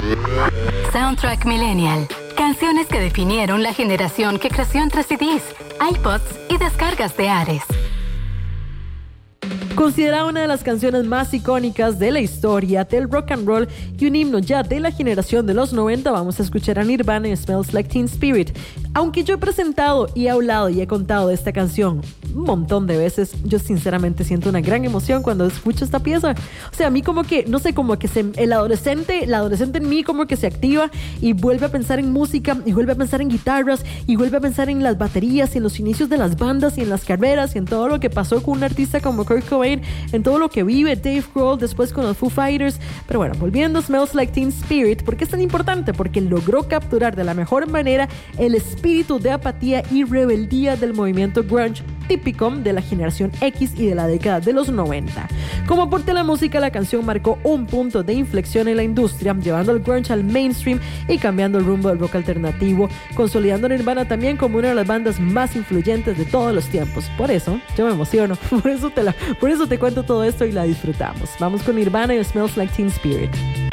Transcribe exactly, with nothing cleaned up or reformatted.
Soundtrack Millennial. Canciones que definieron la generación que creció entre C Ds, iPods y descargas de Ares. Considerada una de las canciones más icónicas de la historia del rock and roll y un himno ya de la generación de los noventa, vamos a escuchar a Nirvana y Smells Like Teen Spirit. Aunque yo he presentado y he hablado y he contado de esta canción un montón de veces, yo sinceramente siento una gran emoción cuando escucho esta pieza. O sea, a mí como que, no sé, como que se, el adolescente, la adolescente en mí como que se activa y vuelve a pensar en música y vuelve a pensar en guitarras y vuelve a pensar en las baterías y en los inicios de las bandas y en las carreras y en todo lo que pasó con un artista como Kurt Cobain, en todo lo que vive Dave Grohl después con los Foo Fighters. Pero bueno, volviendo a Smells Like Teen Spirit, ¿por qué es tan importante? Porque logró capturar de la mejor manera el espíritu de apatía y rebeldía del movimiento grunge típico de la generación X y de la década de los noventa. Como aporte a la música, la canción marcó un punto de inflexión en la industria, llevando el grunge al mainstream y cambiando el rumbo del rock alternativo, consolidando a Nirvana también como una de las bandas más influyentes de todos los tiempos. Por eso, yo me emociono, por eso te, la, por eso te cuento todo esto y la disfrutamos. Vamos con Nirvana y Smells Like Teen Spirit.